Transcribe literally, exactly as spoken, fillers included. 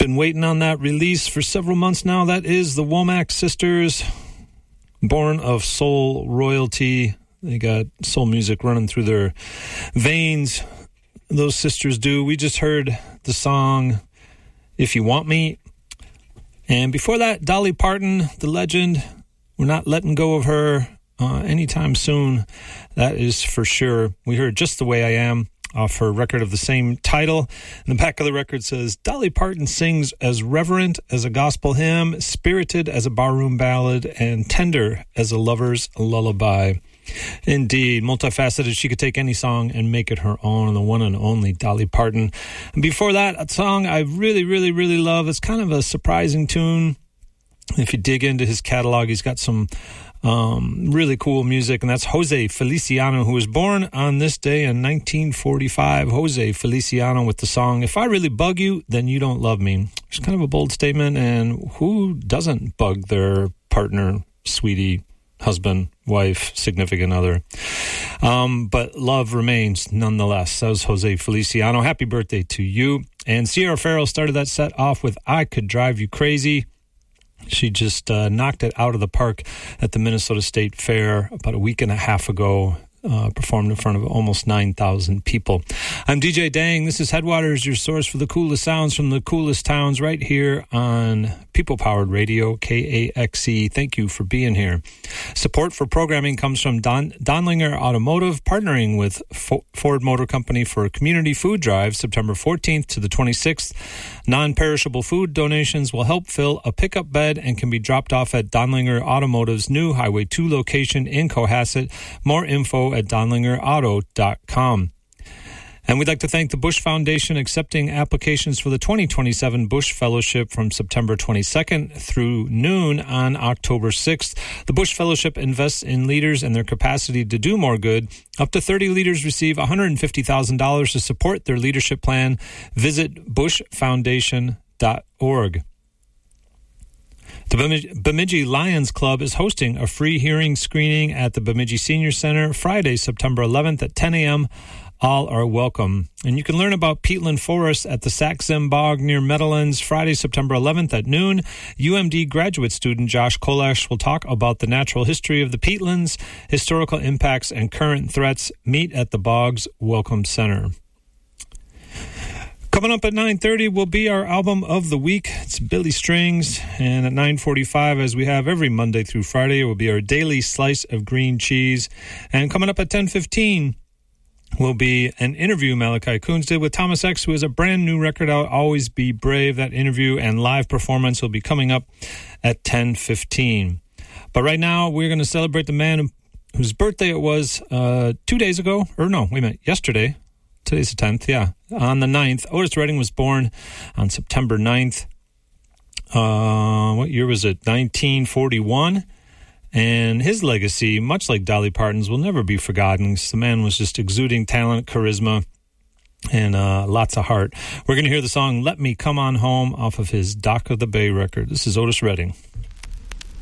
Been waiting on that release for several months now. That is the Womack Sisters, born of soul royalty. They got soul music running through their veins. Those sisters do. We just heard the song If You Want Me. And before that, Dolly Parton, the legend. We're not letting go of her uh, anytime soon. That is for sure. We heard Just the Way I Am off her record of the same title. And the back of the record says, Dolly Parton sings as reverent as a gospel hymn, spirited as a barroom ballad, and tender as a lover's lullaby. Indeed, multifaceted. She could take any song and make it her own, the one and only Dolly Parton. And before that, a song I really, really, really love. It's kind of a surprising tune. If you dig into his catalog, he's got some um, really cool music, and that's Jose Feliciano, who was born on this day in nineteen forty-five. Jose Feliciano with the song, If I Really Bug You, Then You Don't Love Me. It's kind of a bold statement, and who doesn't bug their partner, sweetie, husband, wife, significant other? Um, but love remains nonetheless. That was Jose Feliciano. Happy birthday to you. And Sierra Farrell started that set off with I Could Drive You Crazy. She just uh, knocked it out of the park at the Minnesota State Fair about a week and a half ago. Uh, performed in front of almost nine thousand people. I'm D J Dang. This is Headwaters, your source for the coolest sounds from the coolest towns right here on People-Powered Radio, K A X E. Thank you for being here. Support for programming comes from Don, Donlinger Automotive, partnering with Fo- Ford Motor Company for a community food drive September fourteenth to the twenty-sixth. Non-perishable food donations will help fill a pickup bed and can be dropped off at Donlinger Automotive's new Highway two location in Cohasset. More info at donlinger auto dot com. And we'd like to thank the Bush Foundation accepting applications for the twenty twenty-seven Bush Fellowship from September twenty-second through noon on October sixth. The Bush Fellowship invests in leaders and their capacity to do more good. Up to thirty leaders receive one hundred fifty thousand dollars to support their leadership plan. Visit bush foundation dot org. The Bemidji Lions Club is hosting a free hearing screening at the Bemidji Senior Center Friday, September eleventh at ten a.m. All are welcome. And you can learn about peatland forests at the Sax-Zim Bog near Meadowlands Friday, September eleventh at noon. U M D graduate student Josh Kolash will talk about the natural history of the peatlands, historical impacts, and current threats. Meet at the Bog's Welcome Center. Coming up at nine thirty will be our album of the week. It's Billy Strings. And at nine forty-five, as we have every Monday through Friday, it will be our daily slice of green cheese. And coming up at ten fifteen will be an interview Malachi Coons did with Thomas X, who has a brand new record out, Always Be Brave. That interview and live performance will be coming up at ten fifteen. But right now, we're going to celebrate the man whose birthday it was uh, two days ago. Or no, wait a minute, yesterday. Today's the tenth, yeah. On the ninth, Otis Redding was born on September ninth. Uh, what year was it? nineteen forty-one. And his legacy, much like Dolly Parton's, will never be forgotten. The man was just exuding talent, charisma, and uh, lots of heart. We're going to hear the song Let Me Come On Home off of his Dock of the Bay record. This is Otis Redding.